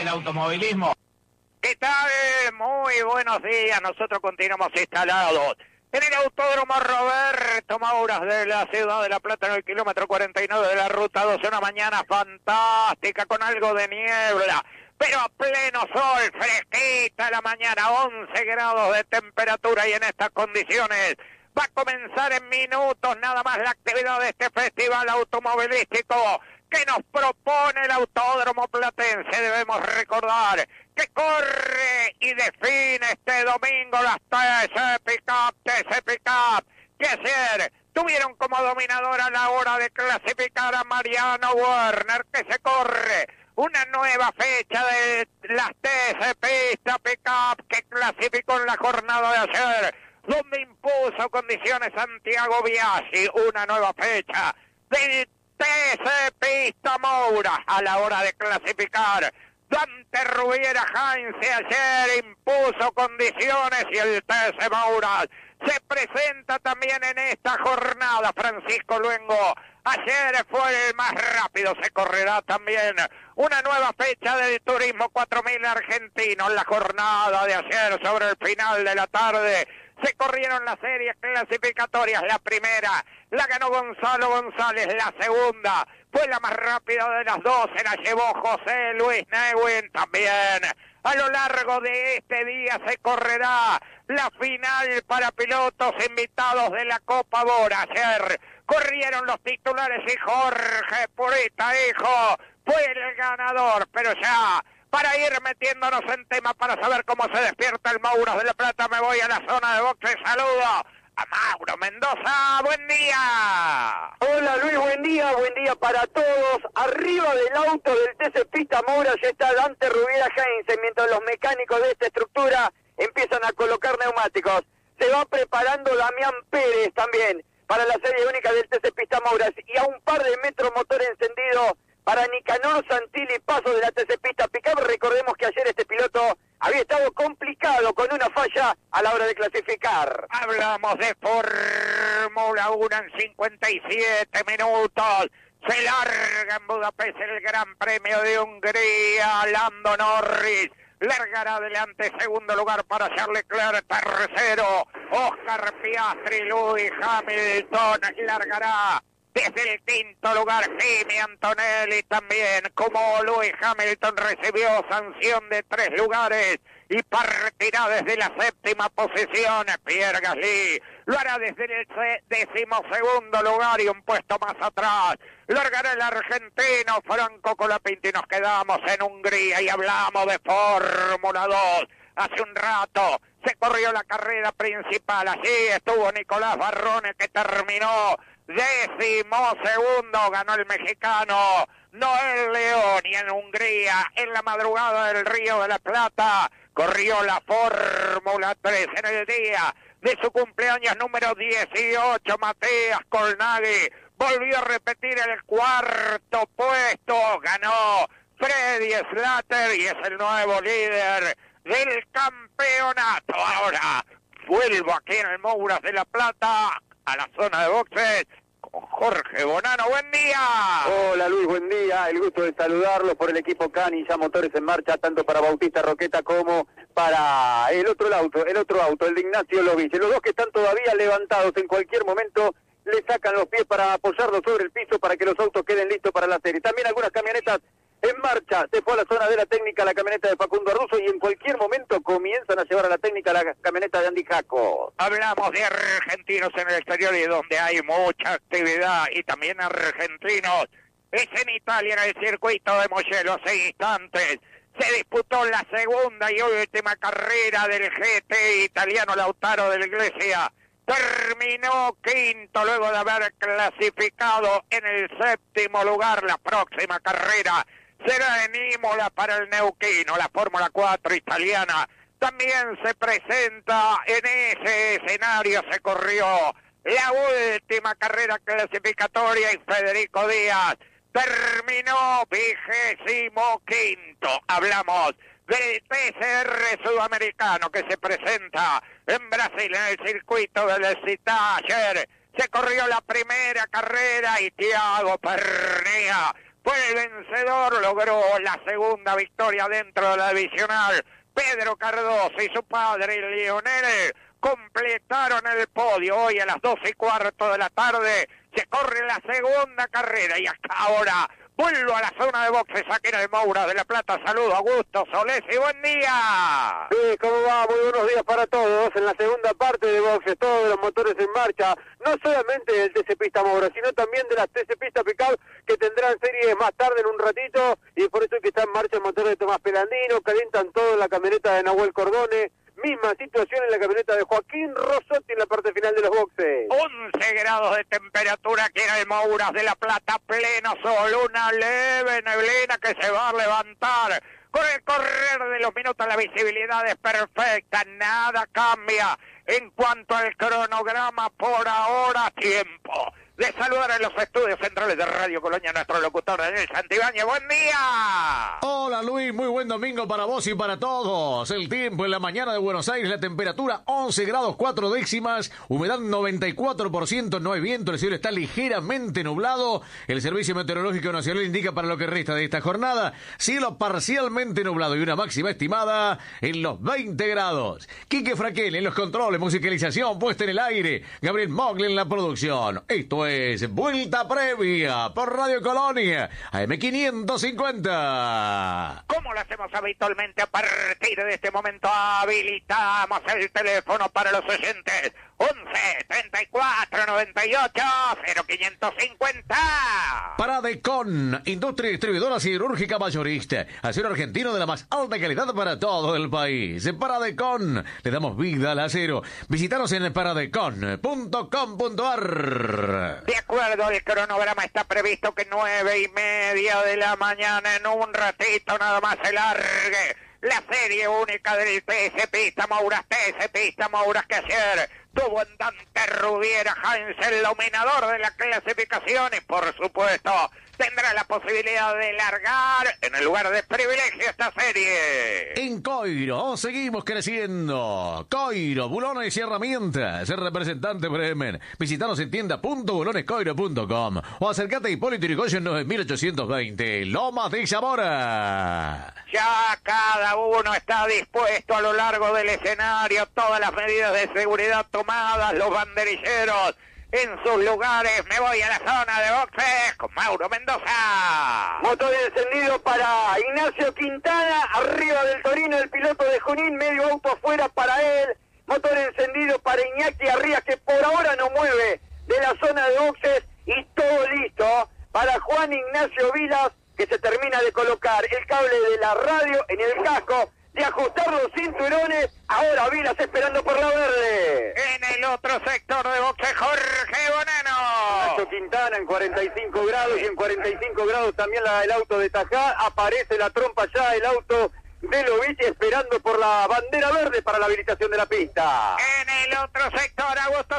automovilismo. ¿Qué tal? Muy buenos días. Nosotros continuamos instalados en el Autódromo Roberto Mouras de la ciudad de La Plata, en el kilómetro 49 de la ruta 12. Una mañana fantástica con algo de niebla, pero a pleno sol, fresquita la mañana, 11 grados de temperatura, y en estas condiciones va a comenzar en minutos nada más la actividad de este festival automovilístico que nos propone el Autódromo Platense. Debemos recordar que corre y define este domingo las TC Pickup, que ayer tuvieron como dominadora a la hora de clasificar a Mariano Werner, que se corre una nueva fecha de las TC Pista Pickup, que clasificó en la jornada de ayer, donde impuso condiciones Santiago Biasi. Una nueva fecha del TC Pista Moura a la hora de clasificar. Dante Rubiera Heinz ayer impuso condiciones y el TC Moura se presenta también en esta jornada. Francisco Luengo ayer fue el más rápido. Se correrá también una nueva fecha del Turismo 4000 argentino. En la jornada de ayer, sobre el final de la tarde, se corrieron las series clasificatorias. La primera la ganó Gonzalo González, la segunda fue la más rápida de las dos, se la llevó José Luis Neuwin. También a lo largo de este día se correrá la final para pilotos invitados de la Copa Bora. Ayer corrieron los titulares y Jorge Purita, hijo, fue el ganador, pero ya para ir metiéndonos en tema, para saber cómo se despierta el Mouras de La Plata, me voy a la zona de boxes. Saludo a Mauro Mendoza. Buen día. Hola Luis, buen día para todos. Arriba del auto del TC Pista Moura ya está Dante Rubiera Heinz, mientras los mecánicos de esta estructura empiezan a colocar neumáticos. Se va preparando Damián Pérez también para la serie única del TC Pista Mouras, y a un par de metros motor encendido para Nicanor Santilli, paso de la TC Pista Pickup. Recordemos que ayer este piloto había estado complicado con una falla a la hora de clasificar. Hablamos de Fórmula 1 en 57 minutos. Se larga en Budapest el Gran Premio de Hungría. Lando Norris largará adelante, segundo lugar para Charles Leclerc, tercero Oscar Piastri. Lewis Hamilton largará desde el quinto lugar. Kimi Antonelli también, como Lewis Hamilton recibió sanción de 3 lugares y partirá desde la séptima posición. Pierre Gasly lo hará desde el 12º lugar y un puesto más atrás largará el argentino Franco Colapinto. Y nos quedamos en Hungría y hablamos de Fórmula 2. Hace un rato se corrió la carrera principal. Allí estuvo Nicolás Barrone, que terminó 12º, ganó el mexicano Noel León. Y en Hungría, en la madrugada del Río de la Plata, corrió la Fórmula 3 en el día de su cumpleaños número 18. Matías Colnaghi volvió a repetir el cuarto puesto, ganó Freddy Slater y es el nuevo líder del campeonato. Ahora vuelvo aquí en el Mouras de La Plata, a la zona de boxes, con Jorge Bonano. Buen día. Hola Luis, buen día. El gusto de saludarlos por el equipo Cani. Ya motores en marcha, tanto para Bautista Roqueta como para el otro auto, el de Ignacio Lovich. Los dos que están todavía levantados, en cualquier momento le sacan los pies para apoyarlos sobre el piso para que los autos queden listos para la serie. También algunas camionetas en marcha. Se fue a la zona de la técnica la camioneta de Facundo Arduzo, y en cualquier momento comienzan a llevar a la técnica la camioneta de Andy Jaco. Hablamos de argentinos en el exterior y donde hay mucha actividad, y también argentinos. Es en Italia, en el circuito de Mugello. Hace instantes se disputó la segunda y última carrera del GT italiano. Lautaro de la Iglesia terminó quinto luego de haber clasificado en el 7º lugar. La próxima carrera será en Imola para el neuquino. La Fórmula 4 italiana también se presenta en ese escenario. Se corrió la última carrera clasificatoria y Federico Díaz terminó 25º. Hablamos del PCR sudamericano que se presenta en Brasil, en el circuito del Citá. Ayer se corrió la primera carrera y Thiago Pernía Fue el vencedor, logró la segunda victoria dentro de la divisional. Pedro Cardoso y su padre Lionel completaron el podio. Hoy a las 12:15 de la tarde se corre la segunda carrera y hasta ahora vuelvo a la zona de boxes Saquera de Moura de la Plata. Saludos, Augusto Solés y buen día. Sí, ¿cómo va? Muy buenos días para todos. En la segunda parte de boxes, todos los motores en marcha, no solamente del TC Pista Moura, sino también de las TC Pista Pickup, que tendrán series más tarde en un ratito, y por eso es que está en marcha el motor de Tomás Pelandino. Calientan todo en la camioneta de Nahuel Cordone. Misma situación en la camioneta de Joaquín Rosotti en la parte final de los boxes. 11 grados de temperatura aquí en el Mouras de la Plata, pleno sol, una leve neblina que se va a levantar. Con el correr de los minutos la visibilidad es perfecta, nada cambia en cuanto al cronograma por ahora. Tiempo de saludar en los estudios centrales de Radio Colonia nuestro locutor Daniel Santibáñez. ¡Buen día! Hola Luis, muy buen domingo para vos y para todos. El tiempo en la mañana de Buenos Aires, la temperatura 11 grados 4 décimas, humedad 94%, no hay viento, el cielo está ligeramente nublado. El Servicio Meteorológico Nacional indica para lo que resta de esta jornada, cielo parcialmente nublado y una máxima estimada en los 20 grados. Quique Fraquel en los controles, musicalización puesta en el aire, Gabriel Mogli en la producción. Esto es Vuelta Previa por Radio Colonia, AM550. Como lo hacemos habitualmente, a partir de este momento habilitamos el teléfono para los oyentes. 11 34 98 0550. Paradecon, industria distribuidora siderúrgica mayorista. Acero argentino de la más alta calidad para todo el país. Paradecon, le damos vida al acero. Visítanos en paradecon.com.ar. De acuerdo, el cronograma está previsto que 9:30 de la mañana, en un ratito nada más se largue la serie única del TC Pista Mouras. TC Pista Mouras que ayer tuvo en Dante Rubiera Heinz el dominador de la clasificación y por supuesto tendrá la posibilidad de largar en el lugar de privilegio esta serie. En Coiro seguimos creciendo. Coiro, bulones y herramientas. El representante Bremen. Visítanos en tienda.bulonescoiro.com o acércate a Hipólito Yrigoyen 9820, Lomas de Zamora. Ya cada uno está dispuesto a lo largo del escenario, todas las medidas de seguridad tomadas, los banderilleros en sus lugares. Me voy a la zona de boxes con Mauro Mendoza. Motor encendido para Ignacio Quintana, arriba del Torino, el piloto de Junín, medio auto afuera para él. Motor encendido para Iñaki Arrias, que por ahora no mueve de la zona de boxes, y todo listo para Juan Ignacio Vilas, que se termina de colocar el cable de la radio en el casco, de ajustar los cinturones. Ahora Vilas esperando por la verde. En el otro sector de boxe, Jorge Bonano. Nacho Quintana en 45 grados y en 45 grados también el auto de Tajá. Aparece la trompa ya, el auto de Lovich esperando por la bandera verde para la habilitación de la pista. En el otro sector, Augusto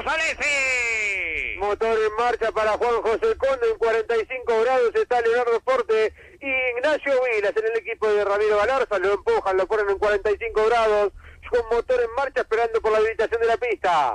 Solesi. Motor en marcha para Juan José Conde en 45 grados. Está Leonardo Forte y Ignacio Vilas en el equipo de Ramiro Galarza. Lo empujan, lo ponen en 45 grados con motor en marcha esperando por la habilitación de la pista.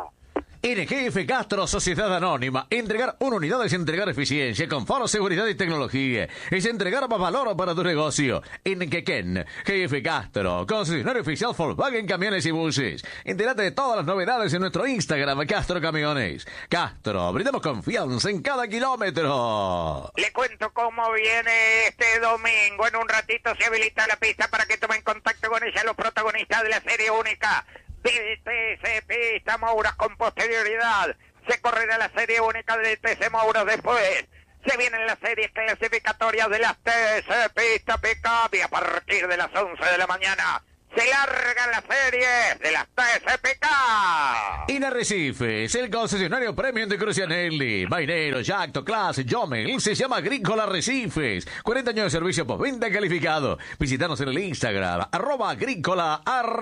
NGF Castro, Sociedad Anónima. Entregar una unidad es entregar eficiencia, confort, seguridad y tecnología. Es entregar más valor para tu negocio. En Quequén, GF Castro, concesionario oficial Volkswagen Camiones y Buses. Entérate de todas las novedades en nuestro Instagram, Castro Camiones. Castro, brindamos confianza en cada kilómetro. Le cuento cómo viene este domingo. En un ratito se habilita la pista para que tomen contacto con ella los protagonistas de la serie única del TC Pista Mouras. Con posterioridad se correrá la serie única del TC Mouras. Después se vienen las series clasificatorias de las TC Pista Pickup y a partir de las 11 de la mañana se largan las series de las TC Pickup. En Arrecifes, el concesionario premium de Crucianelli, Mainero, Jacto, Class, Jomel, se llama Agrícola Arrecifes. 40 años de servicio postventa calificado. Visítanos en el Instagram, @Agrícola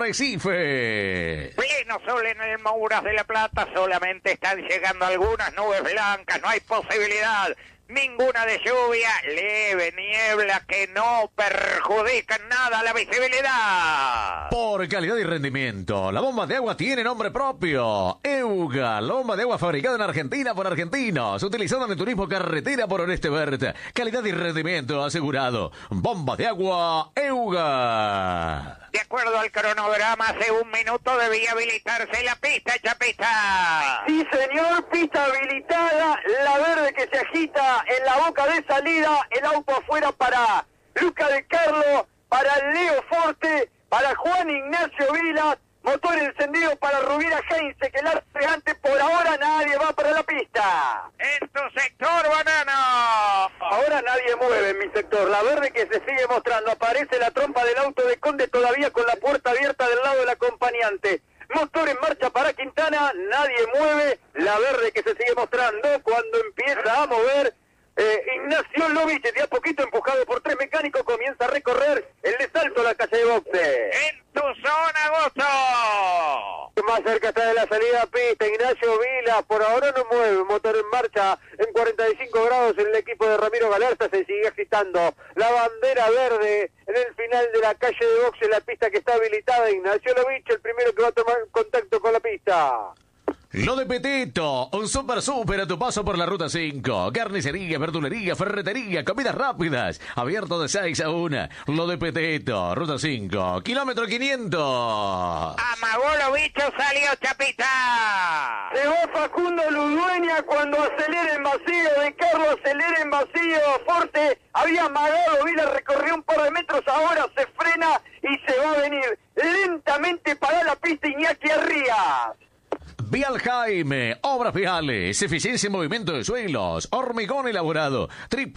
Arrecifes. Pleno sol en el Mouras de la Plata, solamente están llegando algunas nubes blancas, no hay posibilidad Ninguna de lluvia, leve niebla que no perjudica en nada la visibilidad. Por calidad y rendimiento, la bomba de agua tiene nombre propio. Euga, la bomba de agua fabricada en Argentina por argentinos, utilizada en el turismo carretera por Oreste Verde. Calidad y rendimiento asegurado. Bomba de agua Euga. De acuerdo al cronograma, hace 1 minuto debía habilitarse la pista, Chapita. Sí, señor, pista habilitada, la verde que se agita en la boca de salida, el auto afuera para Luca de Carlo, para Leo Forte, para Juan Ignacio Vilas, motor encendido para Rubiera Heinze, que el fregante por ahora nadie va para la pista. En tu sector, banano. Ahora nadie mueve en mi sector, la verde que se sigue mostrando, aparece la trompa del auto de Conde todavía con la puerta abierta del lado del acompañante. Motor en marcha para Quintana, nadie mueve, la verde que se sigue mostrando cuando empieza a mover. Ignacio Lovich, de a poquito empujado por 3 mecánicos, comienza a recorrer el de salto a la calle de boxe. En tu zona, Gozo. Más cerca está de la salida a pista, Ignacio Vila, por ahora no mueve, motor en marcha en 45 grados en el equipo de Ramiro Galarza, se sigue agitando la bandera verde en el final de la calle de boxe, la pista que está habilitada. Ignacio Lovich, el primero que va a tomar contacto con la pista. Lo de Petito, un super a tu paso por la Ruta 5. Carnicería, verdulería, ferretería, comidas rápidas. Abierto de 6 a 1. Lo de Petito, Ruta 5, kilómetro 500. Amagó los bichos, salió Chapita. Se va Facundo Ludueña cuando acelera en vacío, de Carlos acelera en vacío, Forte había amagado, Vila recorrió un par de metros, ahora se frena y se va a venir lentamente para la pista Iñaki Arrías. Vial Jaime, obras viales, eficiencia en movimiento de suelos, hormigón elaborado,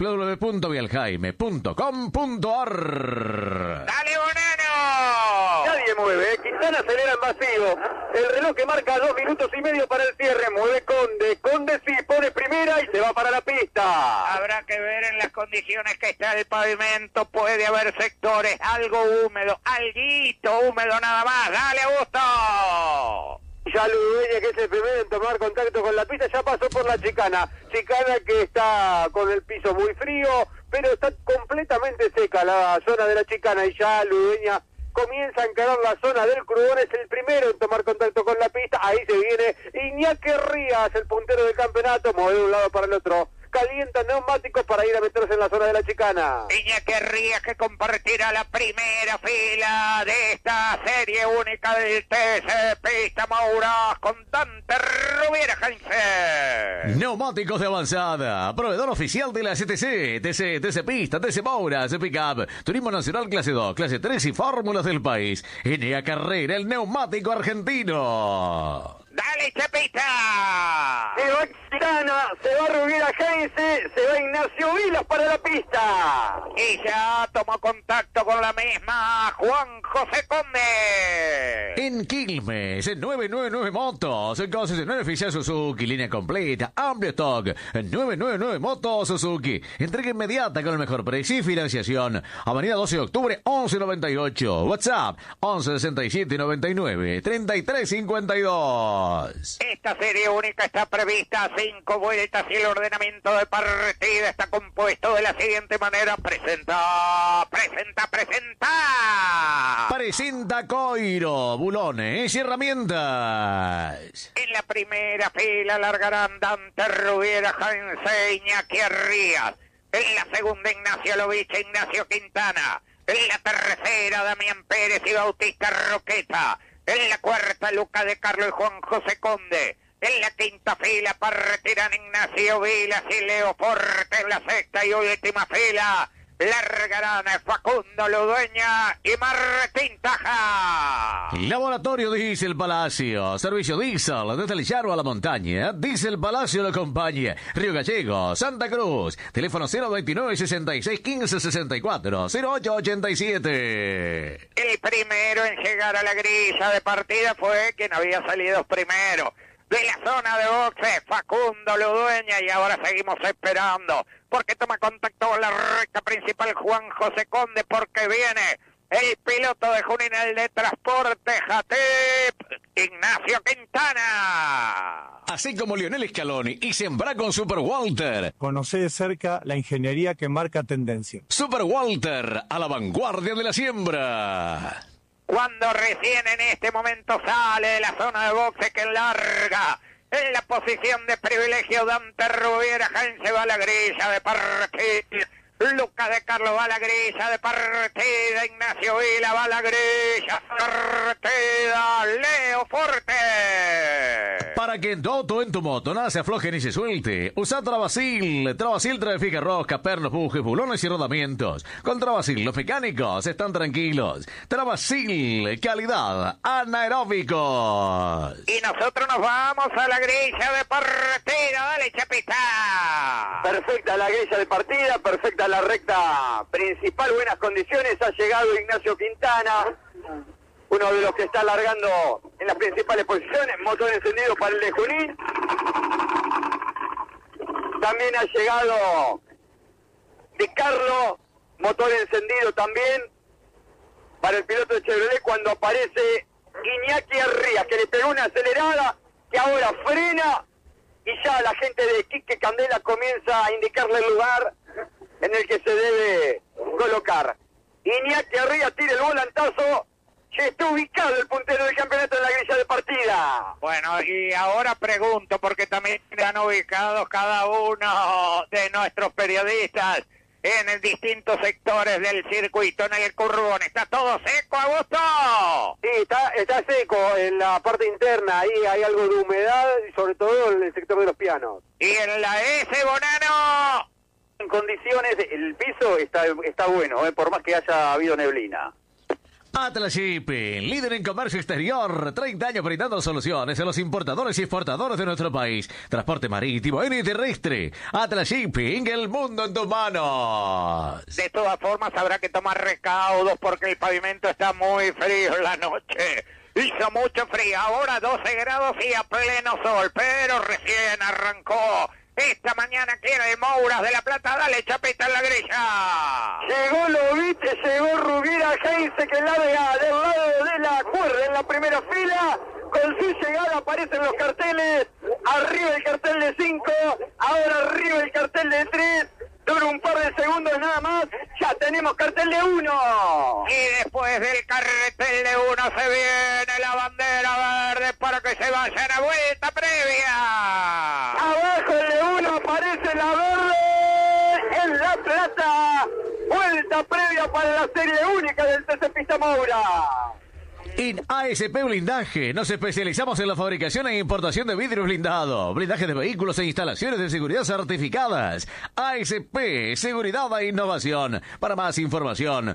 www.vialjaime.com.ar. ¡Dale, Bonano! Nadie mueve, Quintana acelera en vacío, el reloj que marca 2 minutos y medio para el cierre, mueve Conde sí pone primera y se va para la pista. Habrá que ver en las condiciones que está el pavimento, puede haber sectores algo húmedo, alguito húmedo nada más. ¡Dale, Augusto! Ya Ludueña, que es el primero en tomar contacto con la pista, ya pasó por la chicana que está con el piso muy frío, pero está completamente seca la zona de la chicana y ya Ludueña comienza a encarar la zona del Crudón, es el primero en tomar contacto con la pista, ahí se viene Iñaki Rías, el puntero del campeonato, mueve de un lado para el otro. Calienta neumáticos para ir a meterse en la zona de la chicana. Iñaki Rías, que compartirá la primera fila de esta serie única del TC Pista Mouras con Dante Rubiera Heinze. Neumáticos de avanzada, proveedor oficial de la CTC, TC Pista, TC Mouras, Pickup, Turismo Nacional Clase 2, Clase 3 y fórmulas del país. Enea Carrera, el neumático argentino. ¡Dale, Chapita! Se va Quintana, se va Rubiera Heinze, se va Ignacio Vilas para la pista. Y ya tomó contacto con la misma Juan José Conde. En Quilmes, en 999 Motos, en concesionario oficial Suzuki, línea completa, amplio stock, 999 Motos Suzuki, entrega inmediata con el mejor precio y financiación. Avenida 12 de octubre, 1198, WhatsApp, 116799 3352. Esta serie única está prevista a 5 vueltas y el ordenamiento de partida está compuesto de la siguiente manera. Presenta Coiro, bulones y herramientas. En la primera fila largarán Dante Rubiera Heinze, Iñaki Rías. En la segunda, Ignacio Lovich e Ignacio Quintana. En la tercera, Damián Pérez y Bautista Roqueta. En la cuarta, Luca de Carlo y Juan José Conde. En la quinta fila partirán Ignacio Vilas y Leo Forte. En la sexta y última fila largarán Facundo Ludueña y Martín Taja. Laboratorio Diesel Palacio, servicio Diesel desde el Llano a la montaña. Diesel Palacio lo acompaña. Río Gallego, Santa Cruz. Teléfono 029 66 15 64 08 87. El primero en llegar a la grilla de partida fue quien había salido primero de la zona de boxe, Facundo Ludueña, y ahora seguimos esperando porque toma contacto con la recta principal Juan José Conde, porque viene el piloto de Junín, el de Transporte Jatep, Ignacio Quintana. Así como Lionel Scaloni y Sembrá con Super Walter. Conocé de cerca la ingeniería que marca tendencia. Super Walter, a la vanguardia de la siembra. Cuando recién en este momento sale de la zona de boxe que larga en la posición de privilegio Dante Rubiera, Jaén se va a la grilla de partida. Lucas de Carlos va a la grilla de partida, Ignacio Vila va a la grilla de partida, Leo Forte. Para que en tu auto o en tu moto nada se afloje ni se suelte, usa Travasil. Travasil trae fija rosca, pernos, bujes, bulones y rodamientos. Con Travasil los mecánicos están tranquilos. Travasil, calidad, anaeróbicos. Y nosotros nos vamos a la grilla de partida, dale Chapita. Perfecta la grilla de partida, perfecta la recta principal, buenas condiciones, ha llegado Ignacio Quintana, uno de los que está largando en las principales posiciones, motor encendido para el de Junín. También ha llegado Di Carlo, motor encendido también para el piloto de Chevrolet, cuando aparece Iñaki Arrías, que le pegó una acelerada, que ahora frena, y ya la gente de Quique Candela comienza a indicarle el lugar en el que se debe colocar. Iñaki Arrías tira el volantazo, ya está ubicado el puntero del campeonato en la grilla de partida. Bueno, y ahora pregunto, porque también han ubicado cada uno de nuestros periodistas en distintos sectores del circuito, en el Curbón. ¿Está todo seco, Augusto? Sí, está seco en la parte interna, ahí hay algo de humedad, y sobre todo en el sector de los pianos. ¿Y en la S, Bonano? En condiciones, el piso está bueno, por más que haya habido neblina. Atlas Shipping, líder en comercio exterior, 30 años brindando soluciones a los importadores y exportadores de nuestro país. Transporte marítimo y terrestre. Atlas Shipping, el mundo en tus manos. De todas formas habrá que tomar recaudos porque el pavimento está muy frío en la noche. Hizo mucho frío, ahora 12 grados y a pleno sol, pero recién arrancó. Esta mañana quiere Mouras de la Plata, dale Chapita en la grilla. Llegó Lovite, llegó Rubiera, Heinze que larga del lado de la cuerda en la primera fila. Con su llegada aparecen los carteles, arriba el cartel de 5, ahora arriba el cartel de 3. Dura un par de segundos nada más, ya tenemos cartel de 1. Y después del cartel de 1 se viene la bandera verde para que se vayan a vuelta previa. Abajo el de 1 aparece la verde en La Plata. Vuelta previa para la serie única del TC Pista Moura. En ASP Blindaje nos especializamos en la fabricación e importación de vidrios blindados, blindaje de vehículos e instalaciones de seguridad certificadas. ASP, seguridad e innovación. Para más información,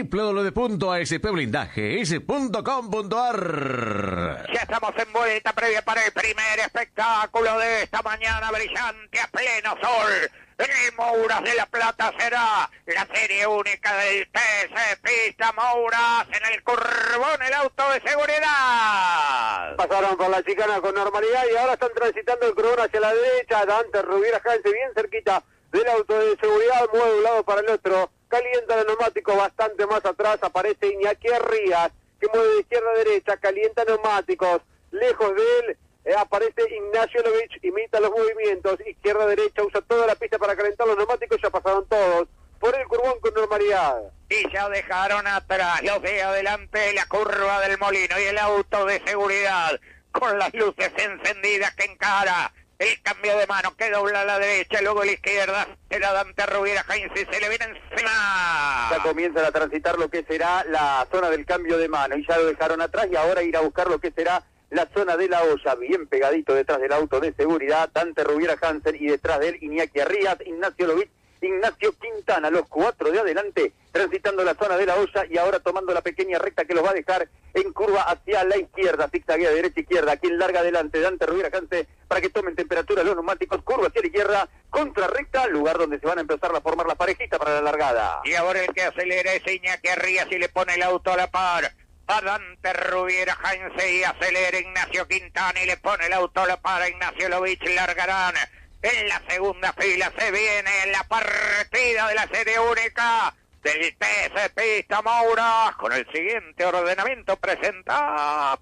www.aspblindajes.com.ar. Ya estamos en vuelta previa para el primer espectáculo de esta mañana brillante a pleno sol. En Mouras de la Plata será la serie única del TC Pista Mouras en el Curbón, el auto de seguridad. Pasaron por la chicana con normalidad y ahora están transitando el Curbón hacia la derecha. Dante Rubiera, Heinze bien cerquita del auto de seguridad, mueve de un lado para el otro, calienta el neumático bastante más atrás, aparece Iñaki Arrías, que mueve de izquierda a derecha, calienta neumáticos, lejos de él. Aparece Ignacio Lovich, imita los movimientos, izquierda, derecha, usa toda la pista para calentar los neumáticos, ya pasaron todos por el Curbón con normalidad. Y ya dejaron atrás los de adelante la curva del Molino y el auto de seguridad con las luces encendidas que encara el cambio de mano que dobla a la derecha, luego a la izquierda, será Dante Rubiera, Heinze se le viene encima. Ya comienzan a transitar lo que será la zona del cambio de mano y ya lo dejaron atrás y ahora ir a buscar lo que será la zona de la olla, bien pegadito detrás del auto de seguridad, Dante Rubiera Hansen y detrás de él Iñaki Arrías, Ignacio Lovich, Ignacio Quintana, los 4 de adelante, transitando la zona de la olla y ahora tomando la pequeña recta que los va a dejar en curva hacia la izquierda, zigzaguea derecha-izquierda, quien larga adelante, Dante Rubiera Hansen, para que tomen temperatura los neumáticos, curva hacia la izquierda, contra recta, lugar donde se van a empezar a formar las parejitas para la largada. Y ahora el que acelera es Iñaki Arrías y le pone el auto a la par a Dante Rubiera Heinze y acelera Ignacio Quintana y le pone el auto a la par a Ignacio Lovich, largarán en la segunda fila, se viene la partida de la serie única del TC Pista Moura, con el siguiente ordenamiento, presenta.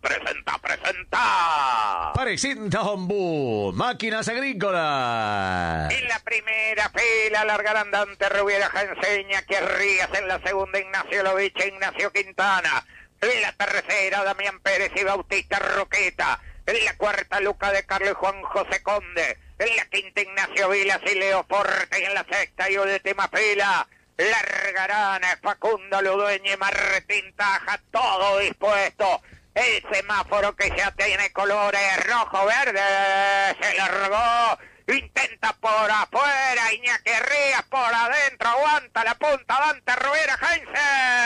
Presenta Ombú, máquinas agrícolas. En la primera fila, larga andante Rubiera Janseña, que Rías en la segunda, Ignacio Lovich e Ignacio Quintana. En la tercera, Damián Pérez y Bautista Roqueta. En la cuarta, Luca de Carlos y Juan José Conde. En la quinta, Ignacio Vilas y Leo Forte. Y en la sexta y última fila, largarán Facundo Ludueña y Martín Taja, todo dispuesto. El semáforo que ya tiene colores rojo-verde se largó. Intenta por afuera, Iñaki Rías por adentro, aguanta la punta, Dante Rubiera Heinze.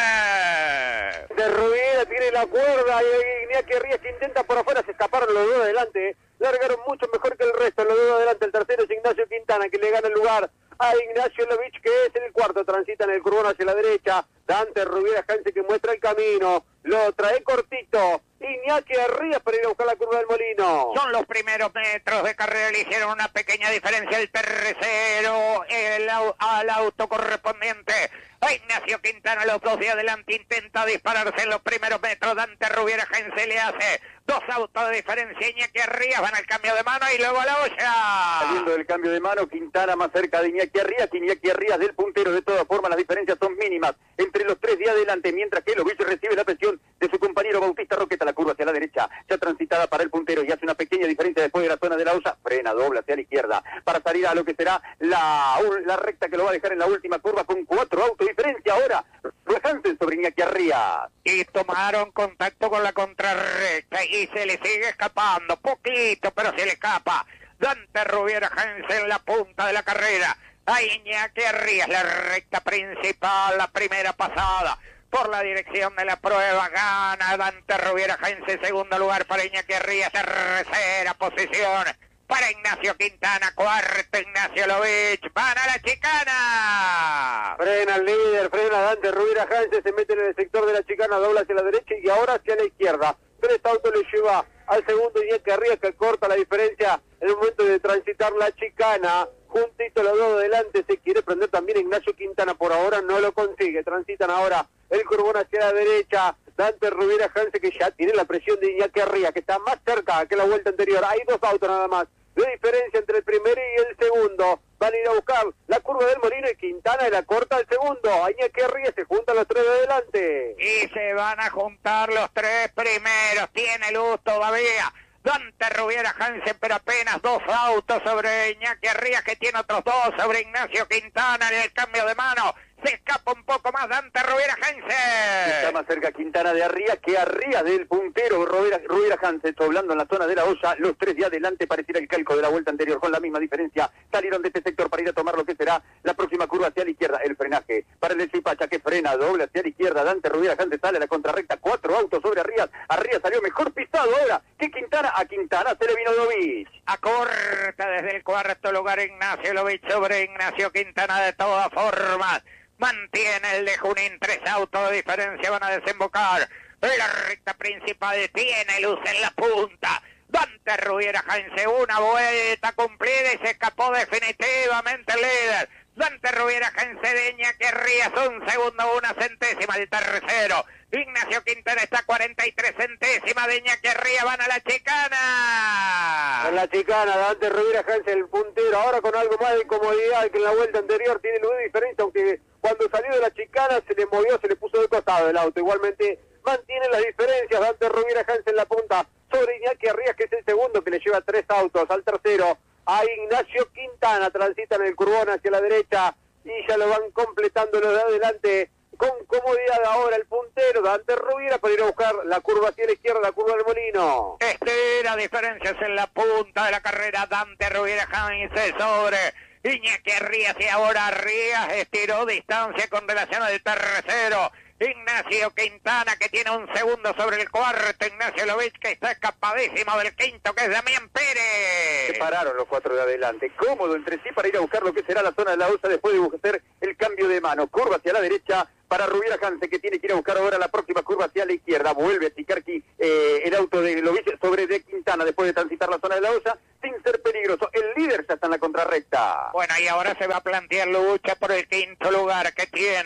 De Rubiera tiene la cuerda y Iñaki Rías que intenta por afuera, se escaparon los dos adelante, largaron mucho mejor que el resto, los dos adelante, el tercero es Ignacio Quintana que le gana el lugar a Ignacio Lovich, que es el cuarto, transita en el curbón hacia la derecha, Dante Rubiera Heinze que muestra el camino, lo trae cortito, Iñaki Rías para ir a buscar la curva del Molino. Son los primeros metros de carrera, le hicieron una pequeña diferencia el tercero al auto correspondiente. A Ignacio Quintana, los dos de adelante, intenta dispararse en los primeros metros. Dante Rubiera Heinze le hace 2 autos de diferencia. Iñaki Rías van al cambio de mano y luego a la olla. Saliendo del cambio de mano, Quintana más cerca de Iñaki Rías, que Iñaki Rías del puntero. De todas formas, las diferencias son mínimas entre los tres de adelante, mientras que Lovich recibe la presión de su compañero Bautista Roqueta. La curva hacia la derecha, ya transitada para el puntero y hace una pequeña diferencia después de la zona de la osa. Frena, dobla hacia la izquierda para salir a lo que será la recta que lo va a dejar en la última curva con 4 autos de diferencia. Ahora, Hansen sobre Iñaki Rías. Y tomaron contacto con la contrarrecta y se le sigue escapando, poquito, pero se le escapa. Dante Rubiera Heinze en la punta de la carrera. A Iñaki Rías, la recta principal, la primera pasada. Por la dirección de la prueba, gana Dante Rubiera Heinze, segundo lugar para Iñaki Rías, tercera posición para Ignacio Quintana, cuarto Ignacio Lovich, van a la chicana. Frena el líder, frena Dante Rubiera Heinze, se mete en el sector de la chicana, dobla hacia la derecha y ahora hacia la izquierda. 3 autos le lleva al segundo Iñaki Rías, que corta la diferencia en el momento de transitar la chicana. Juntito los dos adelante, se quiere prender también Ignacio Quintana, por ahora no lo consigue. Transitan ahora el curbón hacia la derecha, Dante Rubiera Heinze, que ya tiene la presión de Iñaki Rías, que está más cerca que la vuelta anterior. Hay 2 autos nada más de diferencia entre el primero y el segundo. Van a ir a buscar la curva del Molino y Quintana la corta al segundo. A Iñaki Rías se juntan los 3 de adelante. Y se van a juntar los 3 primeros, tiene luz todavía Dante Rubiera Heinze, pero apenas 2 autos sobre Iñaki Rías, que tiene otros 2 sobre Ignacio Quintana en el cambio de mano. Se escapa un poco más Dante Rubiera Heinze. Está más cerca Quintana de Rías que Rías del puntero Rubiera Heinze, doblando en la zona de la olla. Los 3 de adelante, pareciera el calco de la vuelta anterior, con la misma diferencia. Salieron de este sector para ir a tomar lo que será la próxima curva hacia la izquierda. El frenaje para el de Chipacha, que frena, doble hacia la izquierda. Dante Rubiera Heinze sale a la contrarrecta, 4 autos sobre Rías. Rías salió mejor pisado ahora que Quintana. A Quintana se le vino Lovich. Acorta desde el cuarto lugar Ignacio Lovich sobre Ignacio Quintana. De todas formas, mantiene el de Junín, 3 autos de diferencia, van a desembocar. La recta principal tiene luz en la punta. Dante Rubiera Heinze, una vuelta cumplida y se escapó definitivamente el líder. Dante Rubiera Heinze de Iñaki Rías, 1 segundo, 1 centésima el tercero. Ignacio Quintana está 43 centésimas de Iñaki Rías, van a la chicana. En la chicana, Dante Rubiera Heinze, el puntero, ahora con algo más de comodidad que en la vuelta anterior, tiene luz de diferencia, aunque cuando salió de la chicana se le movió, se le puso de costado el auto. Igualmente mantiene las diferencias Dante Rubiera Heinze en la punta sobre Iñaki Rías, que es el segundo, que le lleva 3 autos. Al tercero, a Ignacio Quintana, transitan el curbón hacia la derecha y ya lo van completando los de adelante con comodidad. Ahora el puntero Dante Rubiera para ir a buscar la curva hacia la izquierda, la curva del Molino. Estira diferencias en la punta de la carrera. Dante Rubiera Heinze sobre Iñaki Rías, y ahora Rías estiró distancia con relación al tercero. Ignacio Quintana, que tiene 1 segundo sobre el cuarto. Ignacio Lovich, que está escapadísimo del quinto, que es Damián Pérez. Se pararon los 4 de adelante, cómodo entre sí para ir a buscar lo que será la zona de la osa después de hacer el cambio de mano. Curva hacia la derecha para Rubiera Heinze, que tiene que ir a buscar ahora la próxima curva hacia la izquierda. Vuelve a picar aquí el auto de Lovich sobre de Quintana después de transitar la zona de la osa sin ser peligroso. El líder ya está en la contrarrecta. Bueno, y ahora se va a plantear lucha por el quinto lugar, que tiene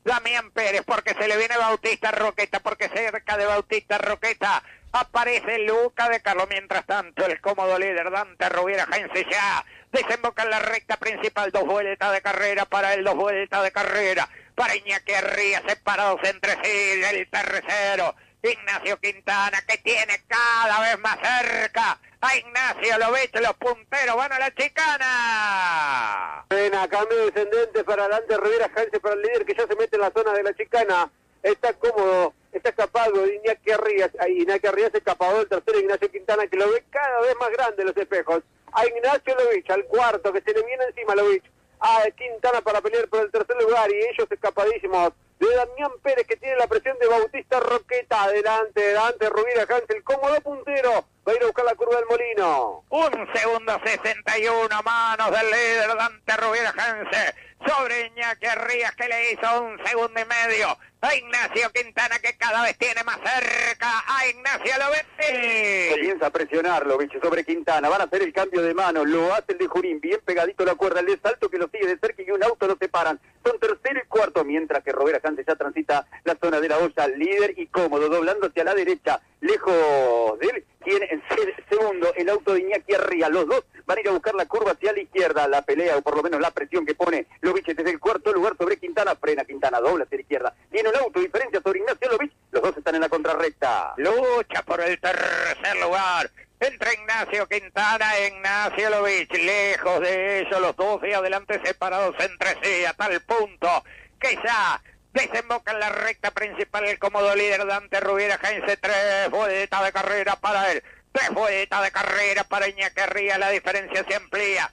Damián Pérez, porque se le viene Bautista Roqueta, porque cerca de Bautista Roqueta aparece Luca de Carlos. Mientras tanto, el cómodo líder Dante Rubiera Heinze ya desemboca en la recta principal. 2 vueltas de carrera para él, 2 vueltas de carrera para Iñaki Arría, separados entre sí del tercero. Ignacio Quintana, que tiene cada vez más cerca a Ignacio Lovich. Los punteros van a la chicana. Pena, cambio descendente para Dante Rubiera Heinze, para el líder que ya se mete en la zona de la chicana. Está cómodo, está escapado de Iñaki Arrías. Iñaki Arrías escapado del tercero, Ignacio Quintana, que lo ve cada vez más grande en los espejos. A Ignacio Lovich, al cuarto, que se le viene encima a Lovich. A Quintana para pelear por el tercer lugar, y ellos escapadísimos de Damián Pérez, que tiene la presión de Bautista Roqueta. Adelante de Dante Rubiera Heinze, el cómodo puntero. Va a ir a buscar la curva del Molino. 1 segundo 61, manos del líder Dante Rubiera Heinze sobre Iñaki Arrías, que le hizo 1 segundo y medio a Ignacio Quintana, que cada vez tiene más cerca a Ignacio Lovich. Comienza a presionar Lovich sobre Quintana. Van a hacer el cambio de mano. Lo hace el de Junín, bien pegadito a la cuerda. El de Salto, que lo sigue de cerca, y un auto lo separan. Son tercero y cuarto, mientras que Rubiera Heinze ya transita la zona de la olla, líder y cómodo, doblando hacia la derecha, lejos de él. Tiene en segundo el auto de Iñaki Arría. Los dos van a ir a buscar la curva hacia la izquierda. La pelea, o por lo menos la presión que pone Lovich desde el cuarto lugar sobre Quintana. Frena Quintana, dobla hacia la izquierda. Tiene un auto diferencia sobre Ignacio Lovich. Los dos están en la contrarrecta. Lucha por el tercer lugar entre Ignacio Quintana e Ignacio Lovich. Lejos de ellos, los dos y adelante separados entre sí, a tal punto que ya desemboca en la recta principal el cómodo líder Dante Rubiera Heinze. 3 vueltas de carrera para él, 3 vueltas de carrera para Iñaki Arría. La diferencia se amplía,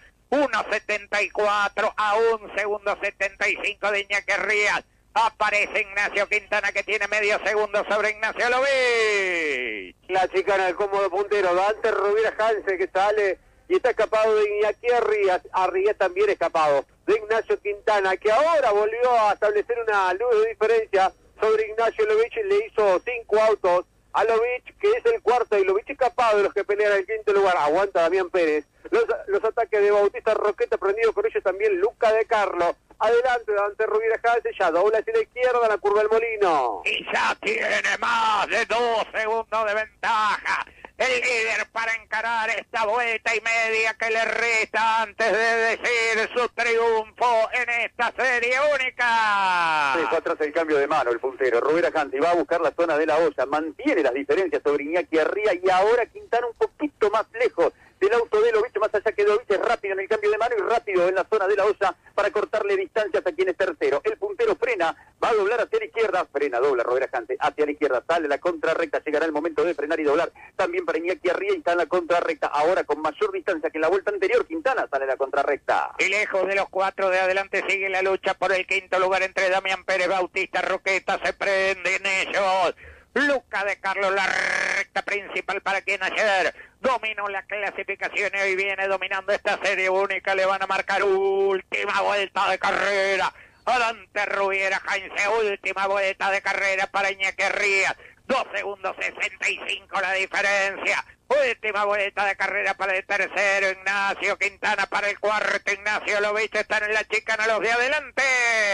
1.74 a 1 segundo 75 de Iñaki Arría. Aparece Ignacio Quintana, que tiene medio segundo sobre Ignacio Lovich. La chicana del cómodo puntero, Dante Rubiera Heinze, que sale y está escapado de Iñaki Arría. Arría también escapado de Ignacio Quintana, que ahora volvió a establecer una luz de diferencia sobre Ignacio Lovich. Le hizo 5 autos a Lovich, que es el cuarto, y Lovich escapado de los que pelean el quinto lugar. Aguanta Damián Pérez. Los ataques de Bautista Roqueta, prendido con ellos también Luca de Carlo. Adelante Dante Rubiera Heinze, ya dobla hacia la izquierda, la curva del Molino. Y ya tiene más de 2 segundos de ventaja el líder para encarar esta vuelta y media que le resta antes de decir su triunfo en esta serie única. Dejó atrás el cambio de mano el puntero Rubiera Heinze, va a buscar la zona de la olla, mantiene las diferencias sobre Iñaki Arría, y ahora Quintana un poquito más lejos del auto de Lovich, más allá que Lovich es rápido en el cambio de mano y rápido en la zona de la olla para cortarle distancias a quien es tercero. El puntero frena, va a doblar hacia la izquierda, frena, dobla Rubiera Heinze hacia la izquierda, sale la contrarrecta, llegará el momento de frenar y doblar también para Iñaki Arría, y está en la contrarrecta, ahora con mayor distancia que en la vuelta anterior. Quintana sale a la contrarrecta. Y lejos de los 4 de adelante sigue la lucha por el quinto lugar entre Damián Pérez, Bautista Roqueta. Se prenden ellos. Luca de Carlos, la recta principal para quien ayer dominó la clasificación y hoy viene dominando esta serie única. Le van a marcar última vuelta de carrera a Dante Rubiera Heinze, última vuelta de carrera para Iñaki Arría. 2 segundos 65 la diferencia. Última vuelta de carrera para el tercero, Ignacio Quintana para el cuarto, Ignacio Lovich. Están en la chicana los de adelante.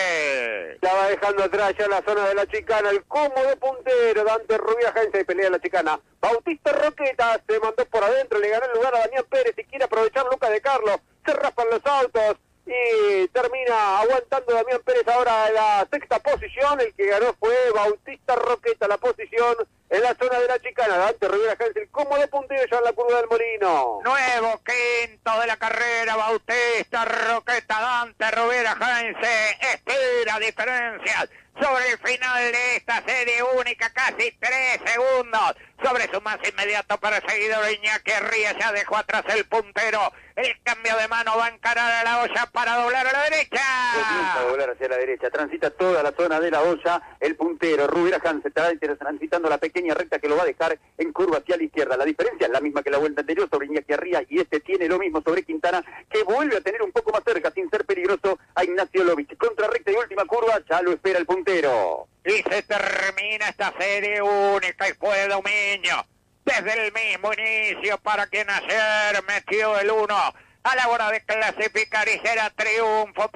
La va dejando atrás ya en la zona de la chicana, el cómodo puntero Dante Rubiera Heinze, pelea la chicana. Bautista Roqueta se mandó por adentro, le ganó el lugar a Damián Pérez y quiere aprovechar Luca de Carlo. Se raspan los autos y termina aguantando Damián Pérez ahora en la sexta posición. El que ganó fue Bautista Roqueta, la posición en la zona de la chicana. Dante Rubiera Heinze, el cómodo puntero ya en la curva del Molino. Nuevo quinto de la carrera, Bautista Roqueta, Dante Rubiera Heinze. Estira diferencias sobre el final de esta serie única, casi 3 segundos sobre su más inmediato perseguidor Iñaki Arría. Ya dejó atrás el puntero. El cambio de mano va a encarar a la olla para doblar a la derecha. Comienza a doblar hacia la derecha, transita toda la zona de la olla el puntero Rubiera Heinze, está transitando la pequeña recta que lo va a dejar en curva hacia la izquierda. La diferencia es la misma que la vuelta anterior sobre Iñaki Arría, y este tiene lo mismo sobre Quintana, que vuelve a tener un poco más cerca, sin ser peligroso, a Ignacio Lovich. Contra recta y última curva, ya lo espera el puntero. Y se termina esta serie única y fue dominio desde el mismo inicio para quien ayer metió el 1 a la hora de clasificar, y será triunfo